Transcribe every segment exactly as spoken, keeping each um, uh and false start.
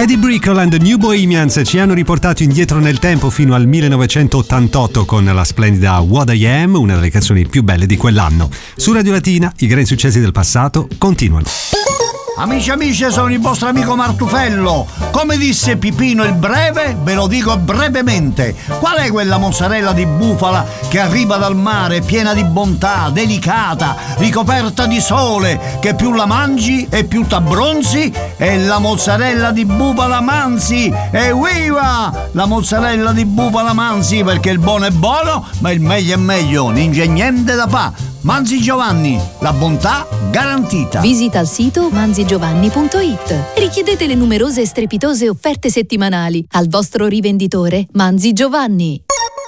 Eddie Brickell and the New Bohemians ci hanno riportato indietro nel tempo fino al millenovecentottantotto con la splendida What I Am, una delle canzoni più belle di quell'anno. Su Radio Latina i grandi successi del passato continuano. Amici amici, sono il vostro amico Martufello. Come disse Pipino il Breve, ve lo dico brevemente. Qual è quella mozzarella di bufala che arriva dal mare piena di bontà, delicata, ricoperta di sole, che più la mangi e più t'abbronzi? È la mozzarella di bufala Manzi. Evviva! La mozzarella di bufala Manzi, perché il buono è buono, ma il meglio è meglio, non c'è niente da fa. Manzi Giovanni, la bontà garantita. Visita il sito manzi giovanni punto it. Richiedete le numerose e strepitose offerte settimanali al vostro rivenditore Manzi Giovanni.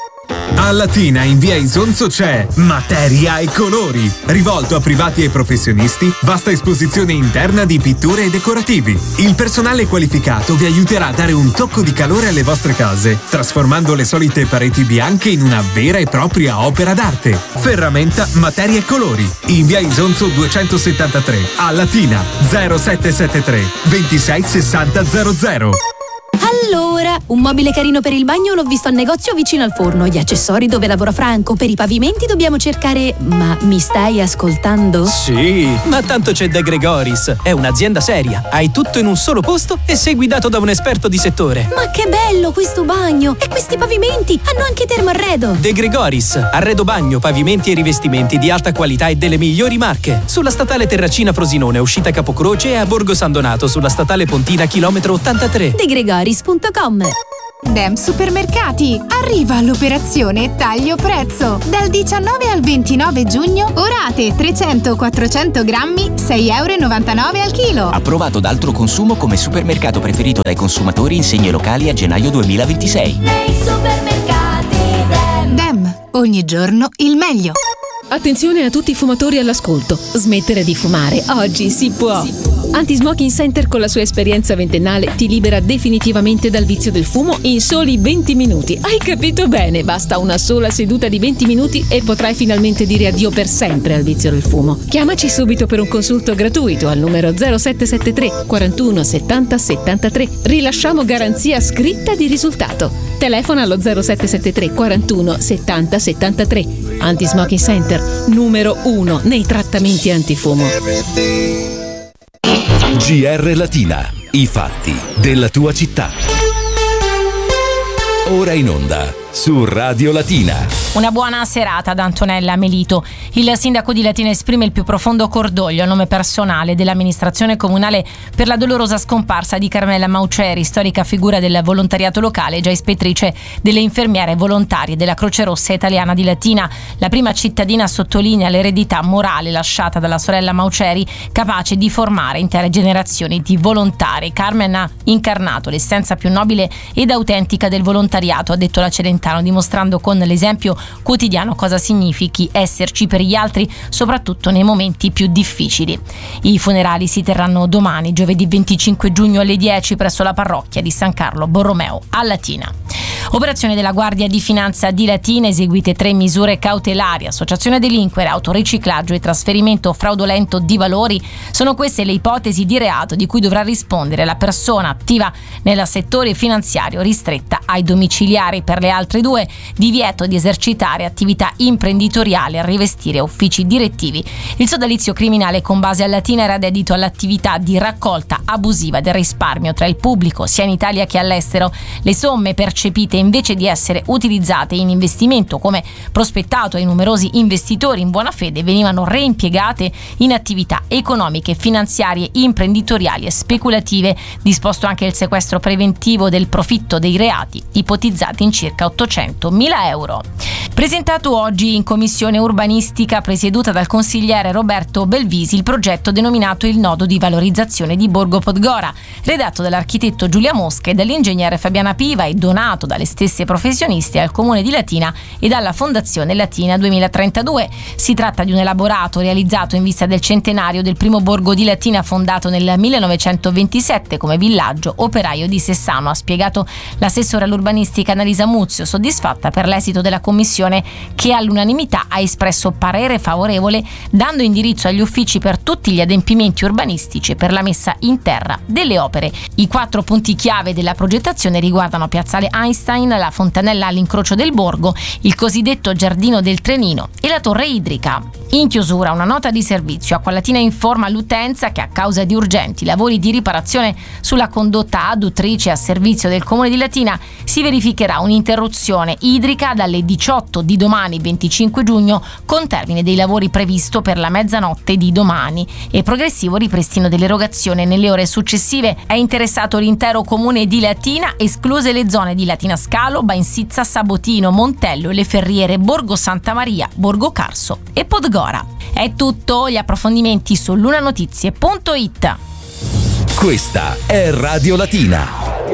A Latina in via Isonzo c'è Materia e Colori, rivolto a privati e professionisti, vasta esposizione interna di pitture e decorativi. Il personale qualificato vi aiuterà a dare un tocco di calore alle vostre case, trasformando le solite pareti bianche in una vera e propria opera d'arte. Ferramenta Materia e Colori, in via Isonzo duecentosettantatré, a Latina zero sette sette tre ventisei sessanta zero zero. Allora, un mobile carino per il bagno l'ho visto al negozio vicino al forno. Gli accessori dove lavora Franco. Per i pavimenti dobbiamo cercare... Ma mi stai ascoltando? Sì, ma tanto c'è De Gregoris. È un'azienda seria. Hai tutto in un solo posto e sei guidato da un esperto di settore. Ma che bello questo bagno! E questi pavimenti hanno anche termoarredo. De Gregoris, arredo bagno, pavimenti e rivestimenti di alta qualità e delle migliori marche. Sulla statale Terracina Frosinone, uscita Capocroce, e a Borgo San Donato sulla statale Pontina chilometro ottantatré. De Gregoris punto com. Dem Supermercati, arriva l'operazione taglio prezzo. Dal diciannove al ventinove giugno, orate trecento quattrocento grammi, sei euro e novantanove al chilo. Approvato da Altro Consumo come supermercato preferito dai consumatori in segni locali a gennaio duemilaventisei. Nei supermercati Dem. Dem, ogni giorno il meglio. Attenzione a tutti i fumatori all'ascolto. Smettere di fumare, oggi si può. Anti-Smoking Center con la sua esperienza ventennale ti libera definitivamente dal vizio del fumo in soli venti minuti. Hai capito bene? Basta una sola seduta di venti minuti e potrai finalmente dire addio per sempre al vizio del fumo. Chiamaci subito per un consulto gratuito al numero zero sette sette tre quarantuno settanta settantatré. Rilasciamo garanzia scritta di risultato. Telefona allo zero sette sette tre quarantuno settanta settantatré. Anti-Smoking Center, numero uno nei trattamenti antifumo. G R Latina, i fatti della tua città. Ora in onda su Radio Latina. Una buona serata da Antonella Melito. Il sindaco di Latina esprime il più profondo cordoglio a nome personale dell'amministrazione comunale per la dolorosa scomparsa di Carmela Mauceri, storica figura del volontariato locale, già ispettrice delle infermiere volontarie della Croce Rossa Italiana di Latina. La prima cittadina sottolinea l'eredità morale lasciata dalla sorella Mauceri, capace di formare intere generazioni di volontari. Carmen ha incarnato l'essenza più nobile ed autentica del volontariato, ha detto la Celentano, dimostrando con l'esempio quotidiano cosa significhi esserci per gli altri, soprattutto nei momenti più difficili. I funerali si terranno domani, giovedì venticinque giugno alle dieci presso la parrocchia di San Carlo Borromeo a Latina. Operazione della Guardia di Finanza di Latina, eseguite tre misure cautelari: associazione a delinquere, autoriciclaggio e trasferimento fraudolento di valori. Sono queste le ipotesi di reato di cui dovrà rispondere la persona attiva nel settore finanziario ristretta ai domiciliari. Per le altre due, divieto di esercitare attività imprenditoriali e rivestire uffici direttivi. Il sodalizio criminale con base a Latina era dedito all'attività di raccolta abusiva del risparmio tra il pubblico sia in Italia che all'estero. Le somme percepite, invece di essere utilizzate in investimento come prospettato ai numerosi investitori in buona fede, venivano reimpiegate in attività economiche, finanziarie, imprenditoriali e speculative. Disposto anche il sequestro preventivo del profitto dei reati, ipotizzati in circa ottocentomila euro. Presentato oggi in commissione urbanistica presieduta dal consigliere Roberto Belvisi il progetto denominato il nodo di valorizzazione di Borgo Podgora, redatto dall'architetto Giulia Mosca e dall'ingegnere Fabiana Piva e donato dalle alle stesse professionisti, al Comune di Latina ed alla Fondazione Latina duemilatrentadue. Si tratta di un elaborato realizzato in vista del centenario del primo borgo di Latina, fondato nel millenovecentoventisette come villaggio operaio di Sessano, ha spiegato l'assessore all'urbanistica Annalisa Muzio, soddisfatta per l'esito della commissione che all'unanimità ha espresso parere favorevole, dando indirizzo agli uffici per tutti gli adempimenti urbanistici per la messa in terra delle opere. I quattro punti chiave della progettazione riguardano Piazzale Einstein, la fontanella all'incrocio del borgo, il cosiddetto Giardino del Trenino e la torre idrica. In chiusura una nota di servizio. Acqualatina informa l'utenza che a causa di urgenti lavori di riparazione sulla condotta adduttrice a servizio del Comune di Latina si verificherà un'interruzione idrica dalle diciotto di domani venticinque giugno, con termine dei lavori previsto per la mezzanotte di domani, e progressivo ripristino dell'erogazione nelle ore successive. È interessato l'intero Comune di Latina, escluse le zone di Latina Scalo, Bainsizza, Sabotino, Montello e Le Ferriere, Borgo Santa Maria, Borgo Carso e Podgora. È tutto, gli approfondimenti su lunanotizie punto it. Questa è Radio Latina.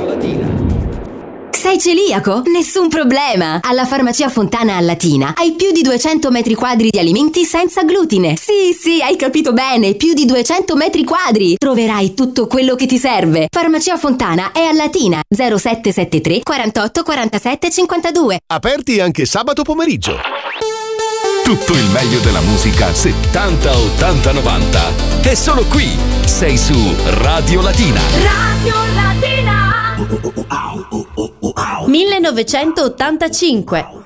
Sei celiaco? Nessun problema! Alla Farmacia Fontana a Latina hai più di duecento metri quadri di alimenti senza glutine. Sì, sì, hai capito bene, più di duecento metri quadri. Troverai tutto quello che ti serve. Farmacia Fontana è a Latina, zero sette sette tre quarantotto quarantasette cinquantadue. Aperti anche sabato pomeriggio. Tutto il meglio della musica settanta, ottanta, novanta è solo qui. Sei su Radio Latina. Radio Latina. millenovecentottantacinque